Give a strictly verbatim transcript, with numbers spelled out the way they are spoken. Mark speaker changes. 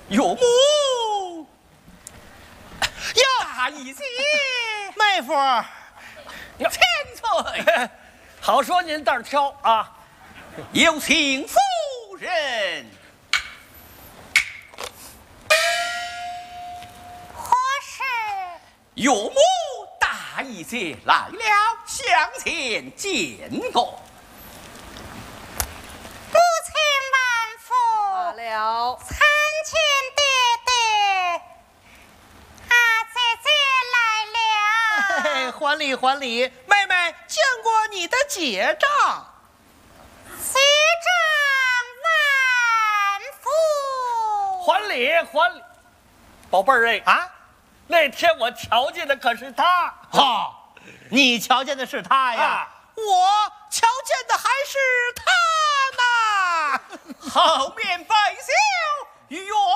Speaker 1: 岳母，
Speaker 2: 哟，
Speaker 1: 大姨姐，
Speaker 2: 妹夫，
Speaker 1: 千岁，
Speaker 3: 好说您这儿挑啊，
Speaker 1: 有请夫人。
Speaker 4: 何事？
Speaker 1: 岳母大姨姐来了，向前见过。
Speaker 4: 母亲万福。
Speaker 5: 罢了。
Speaker 4: 参见爹爹。啊，姐姐来了。
Speaker 2: 嘿嘿，还礼还礼，妹妹见过你的姐丈。
Speaker 4: 姐丈万福。
Speaker 3: 还礼还礼，宝贝儿哎
Speaker 2: 啊，
Speaker 3: 那天我瞧见的可是他。
Speaker 2: 哦，你瞧见的是他呀，
Speaker 3: 啊
Speaker 2: 我瞧见的还是他呢。
Speaker 1: 后面拜小与岳